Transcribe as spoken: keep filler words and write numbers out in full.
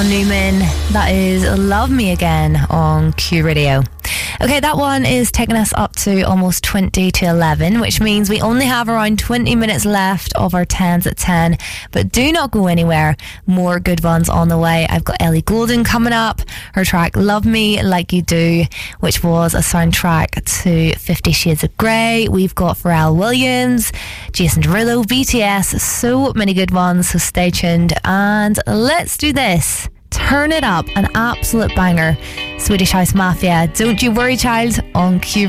Newman, that is Love Me Again on Q Radio. Okay, that one is taking us up to almost twenty to eleven, which means we only have around twenty minutes left of our tens at ten. But do not go anywhere. More good ones on the way. I've got Ellie Goulding coming up. Her track Love Me Like You Do, which was a soundtrack to Fifty Shades of Grey. We've got Pharrell Williams, Jason Derulo, B T S. So many good ones, so stay tuned. And let's do this. Turn it up, an absolute banger. Swedish House Mafia, Don't You Worry Child on Q